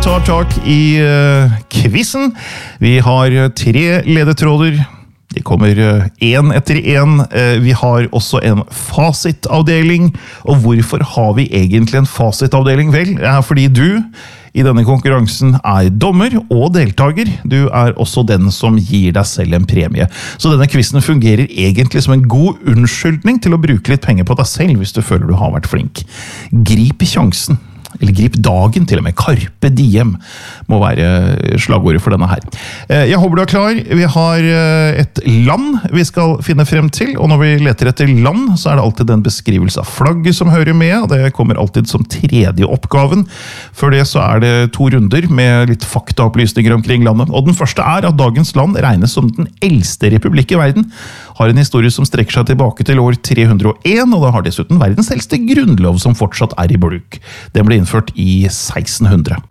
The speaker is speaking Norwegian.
tar tak i quizzen. Vi har 3 ledetråder. De kommer en etter en. Vi har også en fasitavdeling. Og hvorfor har vi egentlig en fasitavdeling? Vel, det er fordi du i denne konkurransen er dommer og deltager. Du er også den som gir deg selv en premie. Så denne quizen fungerer egentlig som en god unnskyldning til å bruke litt penger på deg selv hvis du føler du har vært flink. Grip sjansen. Eller grip dagen til og med. Carpe diem må være slagordet for denne her. Jeg håper du er klar. Vi har et land vi skal finne frem til, og når vi leter etter land, så er det alltid en beskrivelse av flagget som hører med, og det kommer alltid som 3. oppgaven. Før det så er det 2 runder med litt faktaopplysninger omkring landet, og den første er at dagens land regnes som den eldste republikk i verden, har en historie som strekker seg tilbake til år 301, og det har dessuten verdens eldste grunnlov som fortsatt er i bruk. Den ble innført i 1600.